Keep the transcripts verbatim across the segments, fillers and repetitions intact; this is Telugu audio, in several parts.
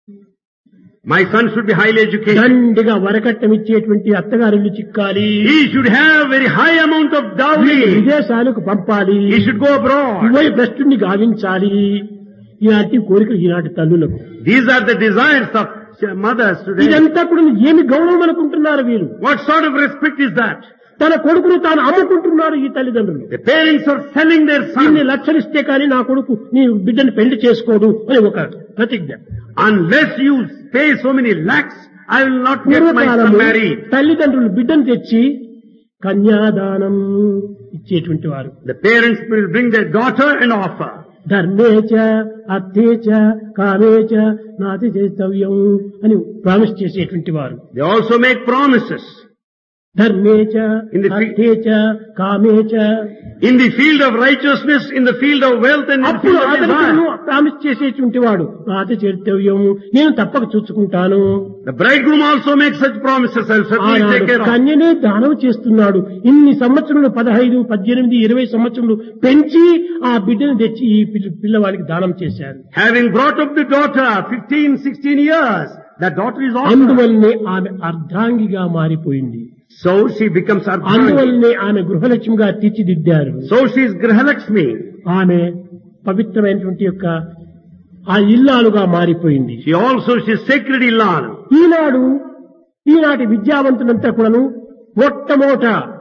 My son should be highly educated. దండిగా వరకట్నం ఇచ్చేటువంటి అత్తగారిల్లు చిక్కాలి. He should have very high amount of dowry. విదేశాలకు పంపాలి. He should go abroad. ఇవై భ్రష్టుని గావించాలి. ఇలాంటి కోరికలు ఈనాటి తల్లులకు. These are the desires of mothers today. ఇదంతా కూడా ఏమి గౌరవం అనుకుంటున్నారు వీరు? What sort of respect is that? తన కొడుకును తాను అమ్ముకుంటున్నారు ఈ తల్లిదండ్రులు. The parents are selling their ఇన్ని sons. లక్షలు ఇస్తే కానీ నా కొడుకు నీ బిడ్డను పెళ్లి చేసుకోడు అని ఒక ప్రతిజ్ఞ. Unless you pay so many lakhs, I will not get my son married. తల్లిదండ్రులు బిడ్డను తెచ్చి కన్యాదానం ఇచ్చేటువంటి వారు. The parents will bring their daughter and offer. ధర్మేచ అర్థేచ కామేచ నాతి చేస్తవ్యం అని ప్రామిస్ చేసేటువంటి వారు. They also make promises. ధర్మేచ In the fi- అర్థేచ కామేచ In the field of righteousness, in the field of wealth, and in the అప్పుడు field of అతను desire. ప్రామిస్ చేసేటువంటి వాడు నాతి చేస్తవ్యం నేను తప్పక చూసుకుంటాను. The bridegroom also makes such promises. I will certainly take ఆనాడు care of. కన్యనే దానం చేస్తున్నాడు. ఇన్ని సంవత్సరాలు పదహైదు పద్దెనిమిది ఇరవై సంవత్సరాలు పెంచి ఆ బిడ్డను తెచ్చి ఈ పిల్ల- పిల్లవాడికి దానం చేశారు. Having brought up the daughter, fifteen, sixteen years, that daughter is offered. అందువల్లనే ఆమె అర్ధాంగిగా మారిపోయింది. So she becomes Ardhangi. అందువల్లనే ఆమె గృహలక్ష్మిగా తీర్చిదిద్దారు. So she is Grihalakshmi. ఆమె పవిత్రమైనటువంటి యొక్క ఆ ఇల్లాలుగా మారిపోయింది. She also, she is sacred Illan. ఈనాడు ఈనాటి విద్యావంతులంతా కూడాను మొట్టమొదట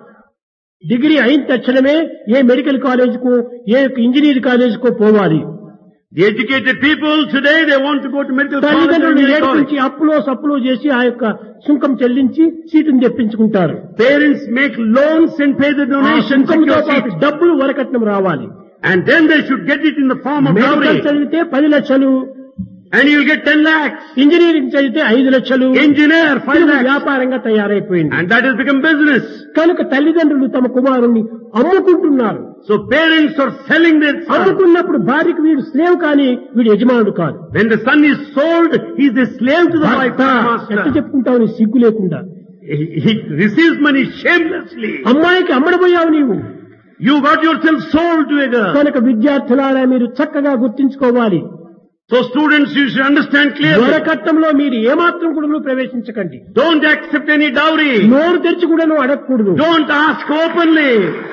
డిగ్రీ అయిన తక్షణమే ఏ మెడికల్ కాలేజీకో ఏ ఇంజనీర్ కాలేజీకో పోవాలి. The educated people today, they want to go to medical college or తల్లిదండ్రులు engineering college. ఏడ్పించి అప్పులో సప్పులో చేసి ఆ యొక్క సుంకం చెల్లించి సీటును తెప్పించుకుంటారు. Parents make loans and pay the ఆ donations. సుంకంతో పాటు డబ్బులు వరకట్నం రావాలి. And then they should get it in the form of medical dowry. చదివితే పది లక్షలు, And you will get ten lakhs. Engineering చదివితే ఐదు లక్షలు. Engineer, five ఇది lakhs. వ్యాపారంగా తయారైపోయింది. And that has become business. కనుక తల్లిదండ్రులు తమ కుమారుణ్ణి అమ్ముకుంటున్నారు. So parents are selling their son. అమ్ముకున్నప్పుడు భార్యకు వీడు స్లేవ్ కానీ వీడు యజమానుడు కాదు. When the son is sold, he is a slave to the wife భర్త and ఎట్లా master. చెప్పుకుంటావు నీ సిగ్గు లేకుండా? He, he receives money shamelessly. అమ్మాయికి అమ్మడపోయావు నీవు. You got yourself sold to a girl. కనుక విద్యార్థులారా మీరు చక్కగా గుర్తించుకోవాలి. So students, you should understand clearly. వరకట్నంలో మీరు ఏమాత్రం కూడా ప్రవేశించకండి. Don't accept any dowry. నోరు తెరిచి కూడా అడగకూడదు. Don't ask openly.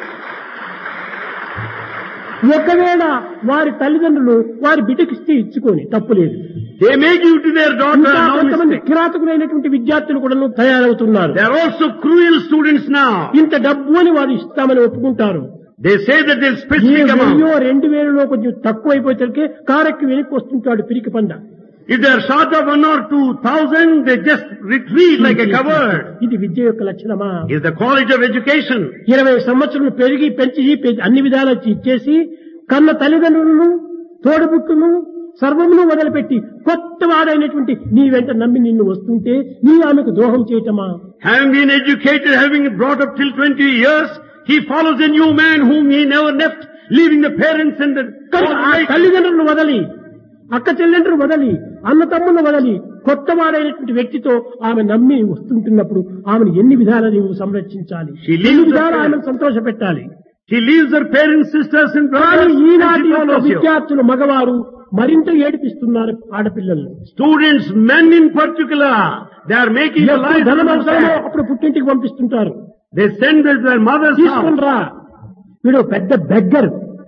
ఒకవేళ వారి తల్లిదండ్రులు వారి బిడ్డకిస్తే ఇచ్చుకొని తప్పులేదు. They may give to their daughter. ఇంకా No కొంతమంది mistake. కిరాతకులైనటువంటి విద్యార్థులు కూడా తయారవుతున్నారు. They are also cruel students now. ఇంత డబ్బు అని వారు ఇస్తామని ఒప్పుకుంటారు. They say that they'll ఈ specific వెయ్యో amount. రెండు వేలలో కొంచెం తక్కువ అయిపోతే కారెక్కి వెనక్కి వస్తుంటాడు పిరికి పంద. If they are short of one or two thousand, they just retreat like a coward. ఇది విద్య యొక్క లక్షణమా? Is the quality of education. ఇరవై సంవత్సరాలు పెరిగి పెంచి పె- అన్ని విధాలు ఇచ్చేసి కన్న తల్లిదండ్రులను తోడుబుట్టును సర్వమును వదిలిపెట్టి కొత్త వాడైనటువంటి నీ వెంట నమ్మి నిన్ను వస్తుంటే నీ ఆమెకు ద్రోహం చేయటమా? Having been educated, having brought up till twenty years, he follows a new man whom he never left, leaving the parents and the కనుక ఆ తల్లిదండ్రులను వదలి అక్క చెల్లెండ్రులు వదలి అన్న తమ్ములను వదలి కొత్త వాడైనటువంటి వ్యక్తితో ఆమె నమ్మి వస్తుంటున్నప్పుడు ఆమెను ఎన్ని విధాలు నీవు సంరక్షించాలి, She leaves ఎన్ని her విధాలు parents. ఆమెను సంతోష పెట్టాలి. She leaves her parents, sisters and కానీ brothers and ఈనాటి she యొక్క follows you. విద్యార్థులు మగవారు మరింత ఏడిపిస్తున్నారు ఆడపిల్లలను. Students, men in particular, they are making the ఎప్పుడు lives ధనం of అవసరమో them. అప్పుడు పుట్టింటికి పంపిస్తుంటారు. They send them to their mother's తీసుకుని house. రా, వీడు పెద్ద beggar.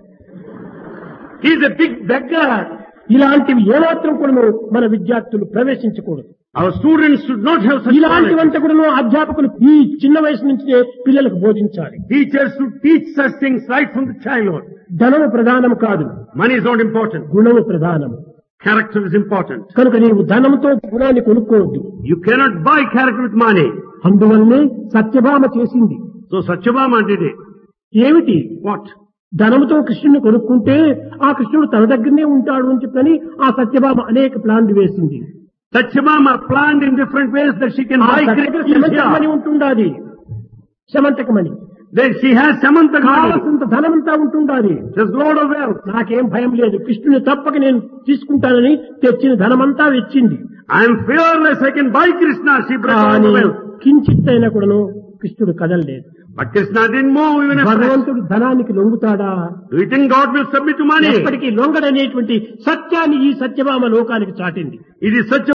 He is a big beggar. ఇలాంటివి ఏమాత్రం కూడా మన విద్యార్థులు ప్రవేశించకూడదు. Our students should not have such knowledge. ఇలాంటివంతా కూడా అధ్యాపకులు ఈ చిన్న వయసు నుంచే పిల్లలకు బోధించాలి. Teachers should teach such things right from the childhood. ధనము ప్రధానం కాదు, Money is not important. గుణము ప్రధానం. Character is important. కనుక నీవు ధనంతో గుణాన్ని కొనుక్కోవద్దు. You cannot buy character with money. అందువల్లనే సత్యభామ చేసింది. So Satyabhama did it. ఏమిటి? What? ధనముతో కృష్ణుని కొనుక్కుంటే ఆ కృష్ణుడు తన దగ్గరనే ఉంటాడు అని చెప్పని ఆ సత్యభామ అనేక ప్లాన్లు వేసింది. Satyabhama planned in different ways that she can ఆ buy దగ్గర Krishna. Shamantakamani ఉంటుండాది. Shamantakamani Then she has Samantha money. కావలసినంత ధనమంతా ఉంటుండాది. Just load of wealth. నాకేం భయం లేదు, కృష్ణుని తప్పక నేను తీసుకుంటానని తెచ్చిన ధనమంతా వచ్చింది. I am fearless. I can buy Krishna. She brought all కానీ the wealth. కించిత్ అయినా కూడాను కృష్ణుడు కదలలేదు. But Krishna didn't move even a fraction. భగవంతుడు ధనానికి లొంగుతాడా? Do you think God will submit to money? ఎప్పటికీ లొంగడనేటువంటి సత్యాన్ని ఈ సత్యభామ లోకానికి చాటింది. It is such a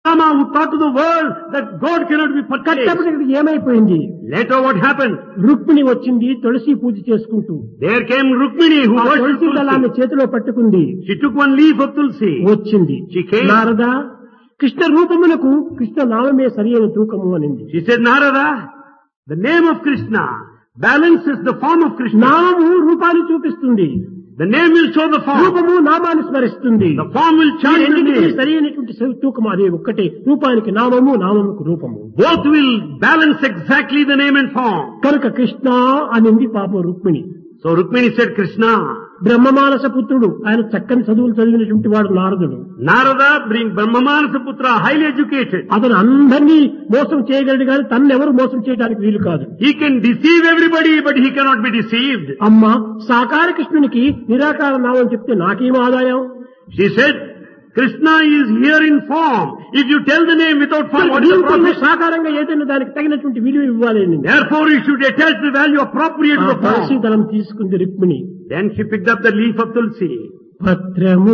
Rama who taught to the world that God cannot be purchased. కట్టప్పటికి ఏమైపోయింది? Later what happened? రుక్మిణి వచ్చింది తులసి పూజ చేసుకుంటూ. There came Rukmini who ఆ worshipped తులసి దళాన్ని Tulsi. చేతిలో పట్టుకుంది. She took one leaf of Tulsi. వచ్చింది. She came. నారద కృష్ణ రూపమునకు కృష్ణ నామమే సరియైన తూకము అనింది. She said, Narada, the name of Krishna balances the form of Krishna. నామము రూపాన్ని చూపిస్తుంది. The name will show the form. రూపము నామాన్ని స్మరిస్తుంది. The form will ఈ charge the రెండింటికి name. సరైనటువంటి తూకము అదే ఒక్కటే. రూపానికి నామము, నామముకు రూపము. Both will balance exactly the name and form. కనుక కృష్ణ అనింది పాపం Rukmini. So Rukmini said Krishna. బ్రహ్మమానస పుత్రుడు, ఆయన చక్కని చదువులు చదివినటువంటి వాడు నారదుడు. Narada being Brahmamanasa Putra, highly educated. అతను అందరినీ మోసం చేయగలడు కానీ తన్నెవరు మోసం చేయడానికి వీలు కాదు. He can deceive everybody, but he cannot be deceived. అమ్మ సాకార కృష్ణునికి నిరాకార నామం చెప్తే నాకేం ఆదాయం? She said, Krishna is here in form. If you tell the name without form, what is the నీవు profit? సాకారంగా ఏదైనా దానికి తగినటువంటి విలువ ఇవ్వాలి. Therefore, you should attach the value appropriate to the Tulasi form. దళం తీసుకుంది Rukmini. Then she picked up the leaf of Tulsi. పత్రము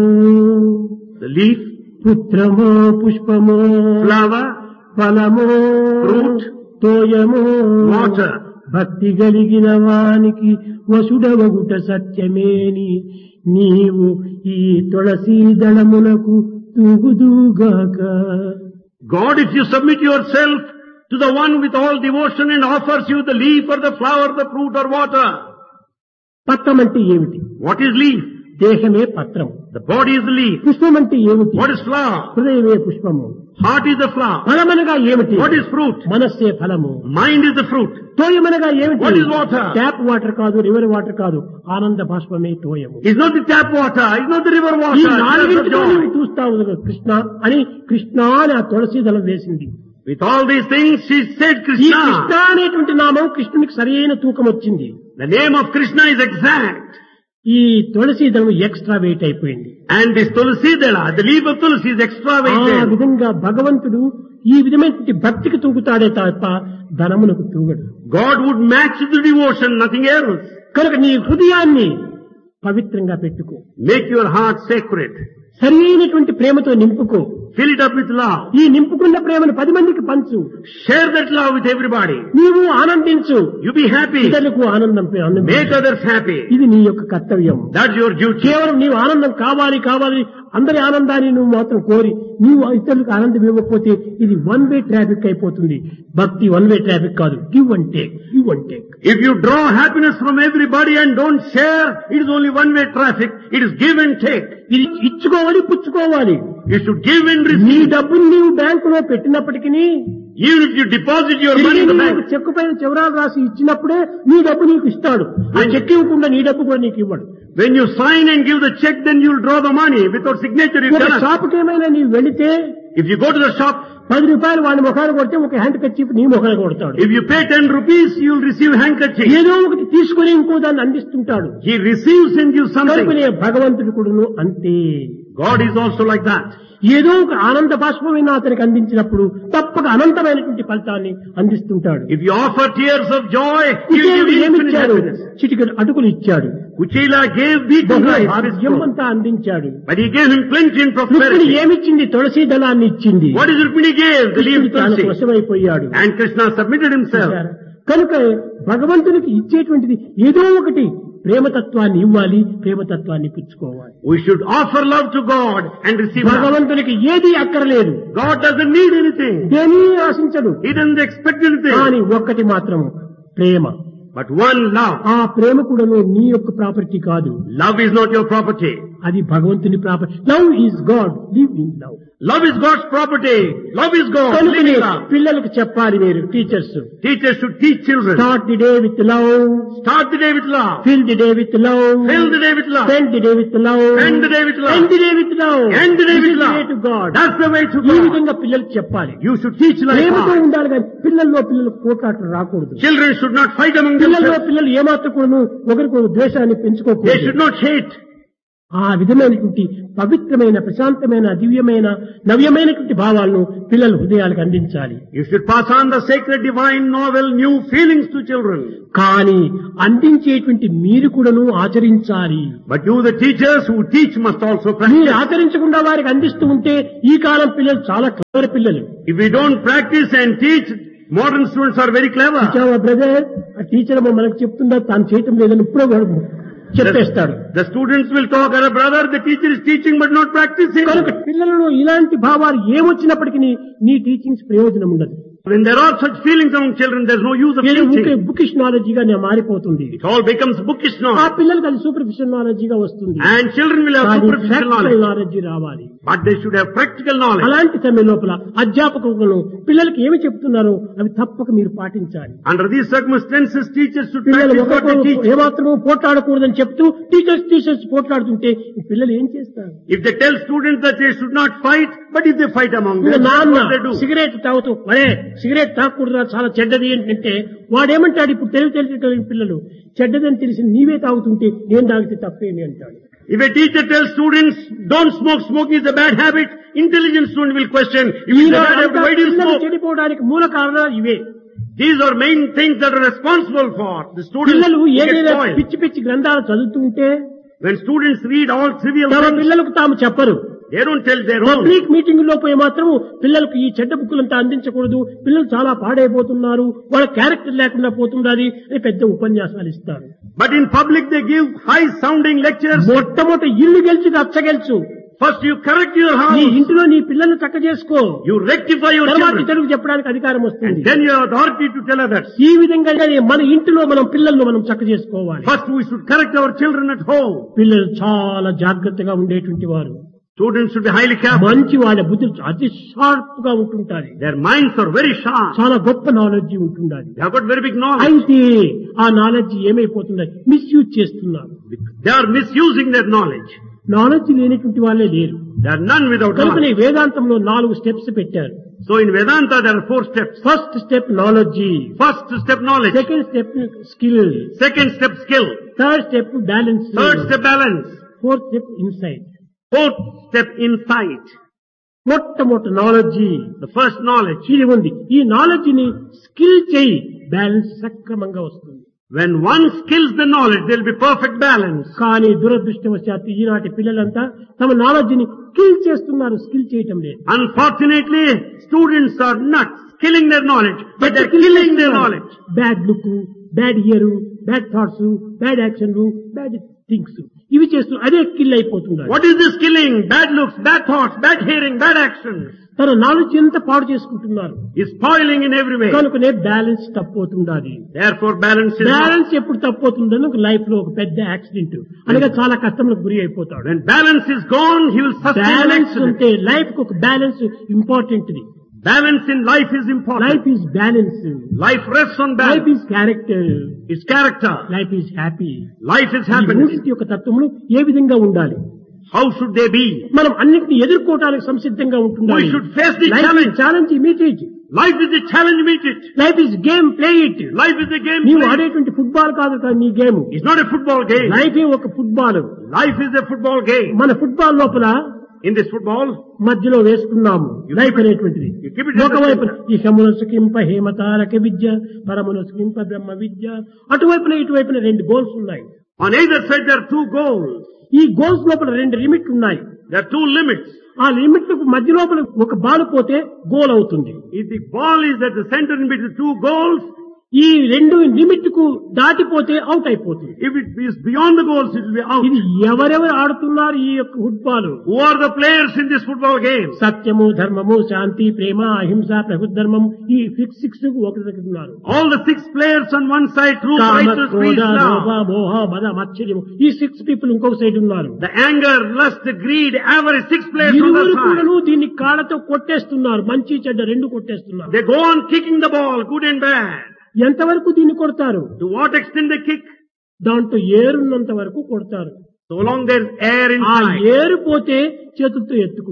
The leaf, పుత్రము పుష్పము flower, ఫలము Fruit. తోయము water. భక్తి కలిగిన వానికి వసుడవగుట సత్యమేని నీవు ఈ Tulsi దళమునకు తూగుదుగాక. God, if you submit yourself to the one with all devotion and offers you the leaf or the flower, the fruit or water. పత్రం అంటే ఏమిటి? What is leaf? దేహమే పత్రం. The body is the leaf. పుష్పం అంటే ఏమిటి? What is flower? హృదయమే పుష్పము. Heart is the flower. ఫలమనగా ఏమిటి? What is fruit? మనస్సే ఫలము. Mind is the fruit. తోయమనగా ఏమిటి? What is water? Tap water కాదు, రివర్ వాటర్ కాదు, ఆనంద బాష్పమే తోయము. It's not the tap water. It's not the river ఈ water. It's నాలుగింటితో the నీవు joy. చూస్తావు కదా కృష్ణ అని కృష్ణ అని ఆ తులసి దళం వేసింది. With all these things, she said ఈ Krishna. కృష్ణ అనేటువంటి నామం కృష్ణునికి సరైన తూకం వచ్చింది. The name of Krishna is exact. ఈ తులసి దళం ఎక్స్ట్రా వెయిట్ అయిపోయింది. And this Tulsi Dala, the leaf of Tulsi is extra ఆ weighted. విధంగా భగవంతుడు ఈ విధమైనటువంటి భక్తికి తూగుతాడే తప్ప ధనమునకు తూగడు. God would match the devotion, nothing else. కనుక నీ హృదయాన్ని పవిత్రంగా పెట్టుకో. Make your heart sacred. సరి అయినటువంటి ప్రేమతో నింపుకో. Fill it up with love. ఈ నింపుకున్న ప్రేమను పది మందికి పంచు. Share that love with everybody. నీవు ఆనందించు. You be happy. ఇతరులకు ఆనందం ఆనందం. Make others happy. ఇది నీ యొక్క కర్తవ్యం. That's your duty. కేవలం నీవు ఆనందం కావాలి కావాలి అందరి ఆనందాన్ని నువ్వు మాత్రం కోరి నీవు ఇతరులకు ఆనందం ఇవ్వకపోతే ఇది వన్ వే ట్రాఫిక్ అయిపోతుంది. భక్తి వన్ వే ట్రాఫిక్ కాదు. Give and take, give and take. If you draw happiness from everybody and don't share, it is only one way traffic. It is give and take. ఇది ఇచ్చుకోవాలి, పుచ్చుకోవాలి. You should give and నీ receive. డబ్బుని నీవు బ్యాంకులో పెట్టినప్పటికీ Even if you deposit your money in the bank. చెక్కు పైన చివరాలు రాసి ఇచ్చినప్పుడే నీ డబ్బు నీకు ఇస్తాడు. ఆ చెక్ ఇవ్వకుండా నీ డబ్బు కూడా నీకు ఇవ్వడు. When you sign and give the check, then you will draw the money. Without signature, you ఒక cannot. షాపుకి ఏమైనా నీవు వెళితే If you go to the shop, పది రూపాయలు వాడి ముఖాన్ని కొడితే ఒక హ్యాండ్ కర్చీఫ్ నీ ముఖాన్ని కొడతాడు. if you pay ten rupees, you will receive handkerchief. ఏదో ఒకటి తీసుకుని ఇంకో దాన్ని అందిస్తుంటాడు. He receives and gives something. కనుకనే భగవంతుడు కూడాను అంతే. God is also like that. ఏదో ఒక ఆనంద బాష్పమైన అతనికి అందించినప్పుడు తప్పక అనంతమైనటువంటి ఫలితాన్ని అందిస్తుంటాడు. If you offer tears of joy, he will కుచేలుడు give you infinite ఏమిచ్చాడు? happiness. చిటికెడు అటుకులు ఇచ్చాడు. Kuchela gave beaten బహు rice, భాగ్యమంతా అందించాడు. but he gave him plenty and Rukmini prosperity. ఏమిచ్చింది? తులసి దళాన్ని ఇచ్చింది. What is Rukmini gave? The leaf కృష్ణుడు తాను Tulsi. వశమైపోయాడు. And Krishna submitted himself. కనుక భగవంతునికి ఇచ్చేటువంటిది ఏదో ఒకటి ప్రేమతత్వాన్ని ఇవ్వాలి, ప్రేమతత్వాన్ని పుచ్చుకోవాలి. We should offer love to God and receive love. భగవంతునికి ఏది అక్కర్లేదు. God doesn't need anything. దేని ఆశించడు. He doesn't expect anything. కానీ ఒక్కటి మాత్రము ప్రేమ. But one love. ఆ ప్రేమ కూడా నీ యొక్క ప్రాపర్టీ కాదు. Love is not your property. అది భగవంతుని property. Love is God, live in love. Love is God's property. Love is God. Live కనుకనే in love. పిల్లలకు చెప్పాలి మీరు teachers. Teachers should teach children. Start the day with love, Start the day with love. Fill the day with love, Fill the day with love. Spend the day with love, End the day with love. End the day with love, End the day with love. To God. That's the way to ఈ God. విధంగా పిల్లలకు చెప్పాలి. You should teach like ప్రేమతో that. ఉండాలి కానీ పిల్లల్లో పిల్లలకు కోట్లాటలు రాకూడదు. Children should not fight among పిల్లల్లో themselves. పిల్లలు ఏమాత్రం కూడా ఒకరికి ద్వేషాన్ని They పెంచుకోకూడదు. should not hate. ఆ విధమైనటువంటి పవిత్రమైన ప్రశాంతమైన దివ్యమైన నవ్యమైనటువంటి భావాలను పిల్లల హృదయాలకు అందించాలి. You should pass on the sacred, divine, novel, new feelings to children. కానీ అందించేటువంటి మీరు కూడాను ఆచరించాలి. But you, the teachers who teach, must also మీరు practice. ఆచరించకుండా వారికి అందిస్తూ ఉంటే ఈ కాలం పిల్లలు చాలా క్లవర్ పిల్లలు. If we don't practice and teach, modern students are very clever. Brother ఆ టీచర్ మనకు చెప్తుందా తాను చేయటం లేదని ఇప్పుడే వాడు చెప్పేస్తాడు. The students will talk, "Our brother, the teacher is teaching but not practicing." కనుక పిల్లలలో ఇలాంటి భావాలు ఏమొచ్చినప్పటికీ నీ టీచింగ్స్ ప్రయోజనం ఉండదు. When there are such feelings among children, there's no use of teaching. Bookish నాలెడ్జిగా మారిపోతుంది. It all becomes bookish ఆ knowledge. పిల్లలకి అది సూపర్ఫిషియల్ నాలెడ్జిగా వస్తుంది. And children will have superficial knowledge. Knowledge రావాలి. But they should have practical knowledge. అలాంటి సమయం లోపల అధ్యాపకులు పిల్లలకి ఏమి చెప్తున్నారో అవి తప్పక మీరు పాటించాలి. Under these circumstances, teachers should పిల్లలు practice what they teach. ఏమాత్రము పోట్లాడకూడదని చెప్తూ టీచర్స్ టీచర్స్ పోట్లాడుతుంటే ఈ పిల్లలు ఏం చేస్తారు? If they tell students that they should not fight, but if they fight among them, నాన్న what they do? సిగరెట్ తాగుతూ మరే సిగరెట్ తాగకూడదు చాలా చెడ్డది ఏంటంటే వాడేమంటాడు? ఇప్పుడు తెలివి తెలిసిన పిల్లలు చెడ్డదని తెలిసి నీవే తాగుతుంటే నేను తాగితే తప్పేమి అంటాడు. If a teacher tells students, "Don't smoke, smoking is a bad habit," intelligent student will question, "If it's a bad habit, why do you smoke?" చెడిపోవడానికి మూల కారణాలు ఇవే. These are main things that are responsible for the students పిల్లలు who get ఏదైనా spoiled. పిచ్చి పిచ్చి గ్రంథాలు చదువుతుంటే When students read all trivial తమ things, పిల్లలకు తాము చెప్పరు. they don't tell their own. Public meeting లో పోయి మాత్రం పిల్లలకు ఈ చెడ్డ బుక్కులంతా అందించకూడదు, పిల్లలు చాలా పాడైపోతున్నారు, వాళ్ళ క్యారెక్టర్ లేకుండా పోతున్నది అని పెద్ద ఉపన్యాసాలు ఇస్తారు. But in public they give high sounding lectures. మొట్టమొదటి ఇల్లు గెలిచి రచ్చ గెలుచు. First you correct your నీ house, ఇంటిలో నీ పిల్లల్ని చక్క చేసుకో, you rectify your తర్వాత children, ఇతరులకు చెప్పడానికి అధికారం and వస్తుంది. then you have authority to tell others. ఈ విధంగానే మన ఇంటిలో మనం పిల్లలను మనం చక్క చేసుకోవాలి. First we should correct our children at home. పిల్లలు చాలా జాగ్రత్తగా ఉండేటువంటి వారు, Students should be highly careful. మంచి వాళ్ళ బుద్ధి అతి షార్ప్ గా ఉంటుంటారు, Their minds are very sharp. చాలా గొప్ప నాలెడ్జ్ ఉంటుండాలి. They have got very big knowledge. అయితే ఆ నాలెడ్జ్ ఏమైపోతుంది? మిస్యూజ్ చేస్తున్నారు. They are misusing their knowledge. Knowledge లేనటువంటి వాళ్ళే లేరు. There are none without కనుకనే knowledge. వేదాంతంలో నాలుగు స్టెప్స్ పెట్టారు. So in Vedanta there are four steps. First step knowledge, First step knowledge. Second step skill, Second step skill. Third step balance, Third step balance. Fourth step insight. Fourth step insight. మొట్టమొదటి నాలెడ్జ్ The first knowledge. ఇది ఉంది. ఈ నాలెడ్జ్ ని స్కిల్ చేయి, బ్యాలెన్స్ సక్రమంగా వస్తుంది. When one skills the knowledge, there will be perfect balance. కానీ దురదృష్టవశాత్తు ఈనాటి పిల్లలంతా తమ నాలెడ్జ్ ని స్కిల్ చేస్తున్నారు, స్కిల్ చేయటం లేదు. Unfortunately, students are not skilling their knowledge, but they're killing their knowledge. Bad look, bad year, bad thoughts, bad action, bad things ఇవి చేస్తూ అదే స్కిల్ అయిపోతున్నారు. What is this killing? Bad looks, bad thoughts, bad hearing, bad actions. తన నాలెడ్జ్ ఎంత పాడు చేసుకుంటున్నారు. Is spoiling in every way. కనుకనే balance తప్పవుతుండాలి. Therefore balance is balance ఎప్పుడు తప్పవుతుందని ఒక లైఫ్ లో ఒక పెద్ద యాక్సిడెంట్ అనగా చాలా కష్టములకు గురి అయిపోతాడు. when balance is gone, he will sustain an balance accident. ఉంటే లైఫ్ కు ఒక balance important. Balance in life is important. Life is balance, Life rests on life balance. Is character, It's character. Life is happy. Life is ఈ happiness. మూడింటి యొక్క తత్వములు ఏ విధంగా ఉండాలి? How should they be? మనం అన్నింటినీ ఎదుర్కోవడానికి సంసిద్ధంగా ఉంటున్నాం. We should face the life challenge. Challenge meet it. Life is a challenge, meet it. Life is game, play it. Life is a game. నీవు played. ఆడేటువంటి ఫుట్బాల్ కాదు కాదు నీ game. It's not a football game. Life ఒక football. Life is a football game. మన ఫుట్బాల్ లోపల In this football, మధ్యలో వేసుకున్నాము లైఫ్ అనేటువంటిది. you keep it in the ఒకవైపున ఇహమునసుకింప హేమతారక విద్య, పరమునసుకింప బ్రహ్మ విద్య, అటువైపున ఇటువైపున రెండు గోల్స్ ఉన్నాయి. on either side there are two goals. ఈ గోల్స్ లోపల రెండు లిమిట్లు ఉన్నాయి. There are two limits. ఆ లిమిట్లకు మధ్య లోపల ఒక బాల్ పోతే గోల్ అవుతుంది. If the ball is at the center in between two goals, ఈ రెండు లిమిట్ కు దాటిపోతే అవుట్ అయిపోతుంది. if it is beyond the goals, it will be out. ఇది ఎవరెవరు ఆడుతున్నారు ఈ యొక్క football? Who are the players in this football game? సత్యము, ధర్మము, శాంతి, ప్రేమ, అహింస, ప్రభుధర్మం, ఈ సిక్స్ సిక్స్ ఒకరి దగ్గర ఉన్నారు. All the six players on one side, truth, comma, righteousness, క్రోధ, peace, లోభ, love. మోహ, మద, మత్సర్యము, ఈ సిక్స్ పీపుల్ ఇంకొక సైడ్ ఉన్నారు. The anger, lust, the greed, avarice, six players on ఇరువురు the side. కూడాను దీన్ని కాళ్ళతో కొట్టేస్తున్నారు, మంచి చెడ్డ రెండు కొట్టేస్తున్నారు. They go on kicking the ball, good and bad. ఎంతవరకు దీన్ని కొడతారు? To what extent they kick? దాంట్లో ఏరున్నంత వరకు కొడతారు. So long there is air ఆ inside. ఏరు పోతే చేతులతో ఎత్తుకుంటారు.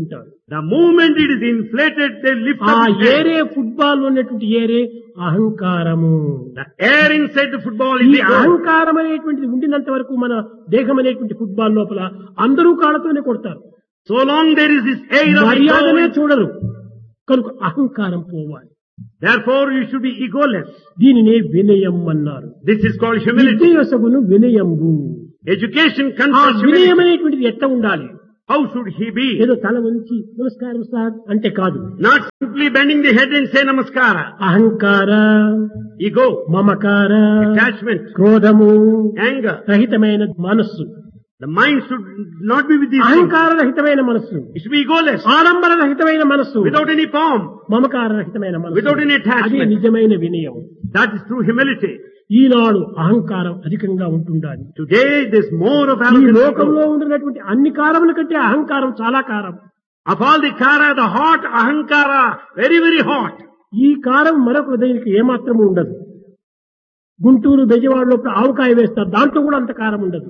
The moment it is inflated, they lift ఆ up his head. ఏరే ఫుట్బాల్ ఉన్నటువంటి ఏరే అహంకారము. The air inside the football ఈ is the earth. అహంకారం అనేటువంటిది ఉండినంత వరకు మన దేహం అనేటువంటి ఫుట్బాల్ లోపల అందరూ కాళ్ళతోనే కొడతారు, So long there is this air of మర్యాదనే ego, చూడరు. కనుక అహంకారం పోవాలి. therefore you should be egoless. దీనినే వినయం అన్నారు. This is called humility. విద్యయొసగును వినయంబు. Education ఆ confers వినయం humility. అనేటువంటిది ఎట్లా ఉండాలి? How should he be? ఏదో తల వంచి నమస్కారం సార్ అంటే కాదు. Not simply bending the head and say namaskara. అహంకార, Ego, మమకార, attachment, క్రోధము anger. రహితమైన మనస్సు, The mind should not be with these things. అహంకార రహితమైన మనస్సు, It should be egoless, ఆడంబర రహితమైన మనస్సు, without any pomp. మమకార రహితమైన మనస్సు, Without any attachment. అదే నిజమైన వినయం. That is true humility. ఈనాడు అహంకారం అధికంగా ఉంటుండాలి. Today there's more of ఈ arrogance. లోకంలో ఉంటున్నటువంటి అన్ని కారముల కంటే అహంకారం చాలా కారం. Of all the kara, the hot ahankara, very, very hot. ఈ కారం మరొక దీనికి ఏమాత్రము ఉండదు. గుంటూరు బెజవాడ లోపల ఆవకాయ వేస్తారు, దాంట్లో కూడా అంత కారం ఉండదు.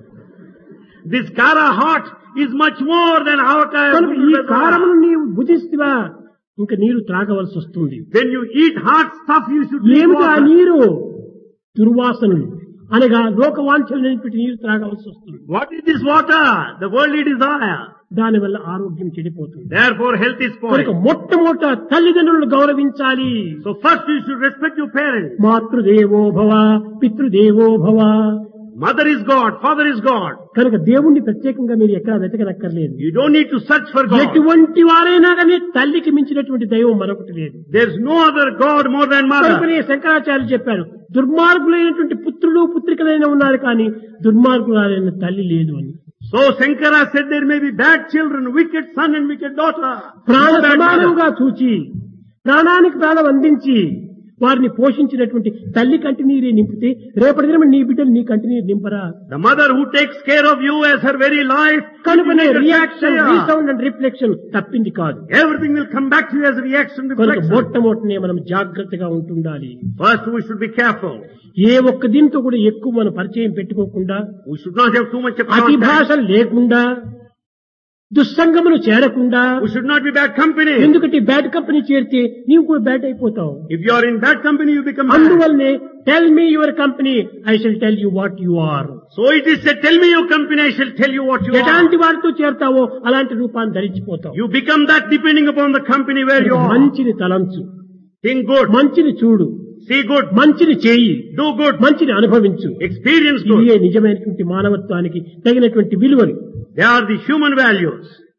This kara hot is much more than avakaya. కనుక ఈ కారమును నీవు భుజిస్తువా ఇంకా నీరు త్రాగవలసి వస్తుంది. When you eat hot stuff, you should drink ఏమిటి ఆ water. నీరు? దుర్వాసనలు అనగా లోకవాంఛలైనటువంటి నీరు త్రాగవలసి వస్తుంది. What is this water? The worldly desire. దానివల్ల ఆరోగ్యం చెడిపోతుంది. Therefore health is కనుక spoiled. మొట్టమొదట తల్లిదండ్రులను గౌరవించాలి. So first you should respect your parents. మాతృదేవో భవ, పితృదేవో భవ. Mother is God, father is God. కనుక దేవుణ్ణి ప్రత్యేకంగా మీరు ఎక్కడ వెతకనక్కర్లేదు. You don't need to search for God. ఎటువంటి వారైనా కానీ తల్లికి మించినటువంటి దైవం మరొకటి లేదు. There's no other God more than కనుకనే mother. శంకరాచార్యులు చెప్పారు, దుర్మార్గులైనటువంటి పుత్రులు పుత్రికలైన ఉన్నారు కానీ దుర్మార్గులైన తల్లి లేదు అని. So Shankara said there may be bad children, wicked son and wicked daughter. ప్రాణ No bad mother. సమానంగా చూచి ప్రాణానికి ప్రాణం అందించి వారిని పోషించినటువంటి తల్లి కంటి నీరే నింపితే రేపటి దినం నీ బిడ్డలు నీ కంటి నీరు నింపరా? The mother who takes care of you as her very life. కనుకనే will be reaction, a resound and reflection తప్పింది కాదు. Everything will come back to you as a reaction, కనుక reflection. మొట్టమొదటినే మనం జాగ్రత్తగా ఉంటుండాలి. First we should be careful. ఏ ఒక్క దీంతో కూడా ఎక్కువ మనం పరిచయం పెట్టుకోకుండా, We should not have too much of అతి contact. భాష లేకుండా, దుస్సంగములు చేరకుండా. We should not be bad company. ఎందుకంటే బ్యాడ్ కంపెనీ చేరితే నీవు కూడా బ్యాడ్ అయిపోతావు. If you are in bad company, you become bad. అందువల్లనే tell me your company, I shall tell you what you are. So it is said, tell me your company, I shall tell you what you ఎలాంటి are. వారితో చేరతావో అలాంటి రూపాన్ని ధరించిపోతావు. You become that depending upon the company where you are. మంచిని తలంచు, Think good, మంచిని చూడు, see good, మంచిని చేయి, do good, మంచిని అనుభవించు. experience ఇవే good. నిజమైనటువంటి మానవత్వానికి తగినటువంటి విలువలు. They are the human values.